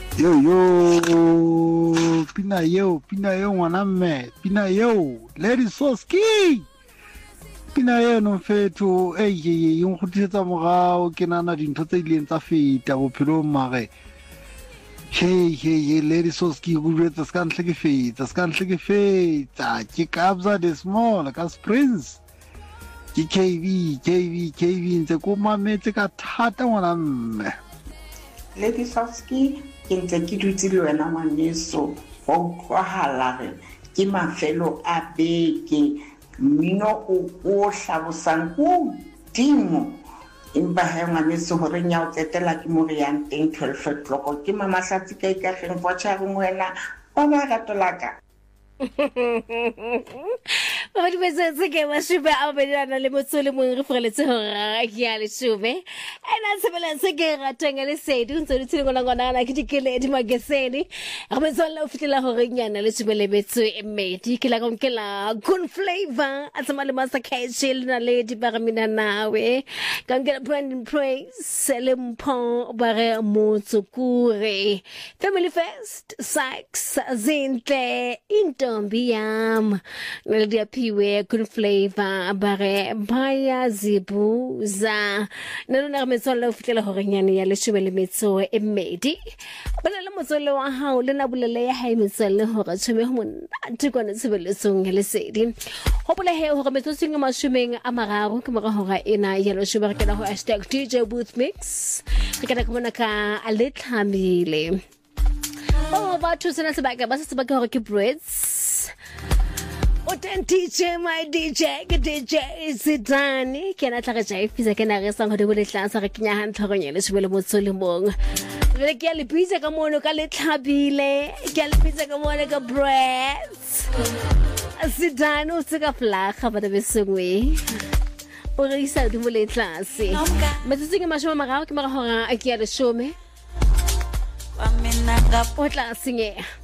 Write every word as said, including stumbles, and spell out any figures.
Yo, yo, pina yo, pina yo, ngwanamme, pina yo, Lady Soski. Pina yo no fetho, eh, ye, yung khutisetsa morao, ke nana dintho tse ileng tsa feta bophelong mare. Hey, hey, hey, Lady Soski, go jwetsa ska ntle ke fetsa, ska ntle ke fetsa, ke Kabza the Small, ka Prince. Ke K V, K V, K V, ntse ko mametse ka thata ngwanamme. Lady Soski, ke ntse ke dutse le wena ngwaneso go utlwahala re ke mafelo a beke mmino o o hlabosang ko dimo empa he ngwaneso gore nya o tsetela ke mo re yang teng twelve o'clock ke mama hlatsi ka ikageng botsha re ngwena ba ba ratolaka Ba di bese se ke ba shube a ba dana le motsole mo re freletse hore ke ya le shube ena sebela se ke ratanga le sedu ntse di tsile ngona ngona na ke dikele di mageseni re metsola o fitela hore nyana le shube le betso e medi ke la go nkela good flavor a tsama le masa casual na le di ba mina nawe ka nkela brand praise le mpo ba re motsokure family fest sax zintle intombi yam le di piwe good flavor bare baya zibuza nna nna re metsola o fitela hore nyane ya leshube le metso e medi bana le motsole wa hao le na bolele ya hae metsola hore tshome ho monate kwana tsebeletsong ya lesedi ho bole he hore metso singa mashumeng a mararo ke mora hore ena ya leshube re kena ho hashtag D J Booth Mix re kena ka mona ka aletlamile oh ba thusena sebaka ba se sebaka hore ke breads Oten D J, my D J, ke D J Zidane. Ke na tla re jaifisa ke na re sang go le tlansa re kenya hantla go nyele se bele motsole mong. Re ke le pizza ka mono ka le tlhabile, ke le pizza ka mono ka breads. Zidane o tsaka flaga ba de besengwe. O re isa di mo le tlase. Metsinga mashoma marao ke mara hora a ke ya le shome. Wa mena ga potla singe.